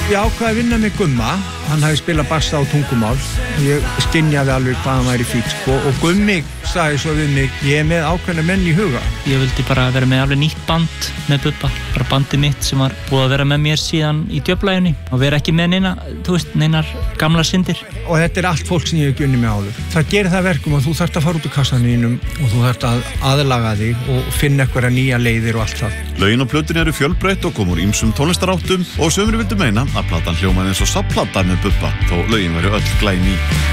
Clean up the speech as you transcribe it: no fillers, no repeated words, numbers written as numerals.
Ég ákvaði að vinna með Gumma, hann hafi spilað bassa á Tungumál. Ég skynjaði alveg hvað hann væri fínn, sko, og Gummi sagði svo við mig, ég með ákveðna menn í huga. Ég vildi bara vera með alveg nýtt band með Bubba, bara bandið mitt sem var búið að vera með mér síðan í djöflæginni og vera ekki með neinar gamla syndir. Og þetta allt fólk sem ég hef ekki unnið með áður. Það gerir það verkum að þú þarft að fara út úr kassanum og þú þarft að aðlaga þig og finna einhverja nýja leiðir og allt það. Lögin á plötunni eru fjölbreytt og kom úr ýmsum tónlistaráttum og sumir vildu meina að platan hljómaði eins og safnplata með Bubba, þó lögin væru öll glæný.